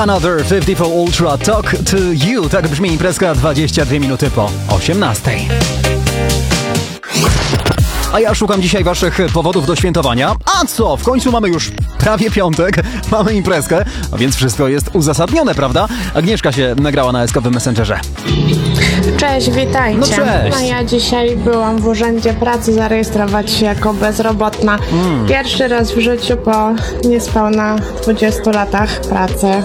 Another 54 Ultra Talk to You. Tak brzmi imprezka 22 minuty po 18. A ja szukam dzisiaj waszych powodów do świętowania. A co? W końcu mamy już prawie piątek, mamy imprezkę, a więc wszystko jest uzasadnione, prawda? Agnieszka się nagrała na eskowym Messengerze. Cześć, witajcie. No cześć. No ja dzisiaj byłam w urzędzie pracy zarejestrować się jako bezrobotna. Pierwszy raz w życiu po niespełna 20 latach pracy.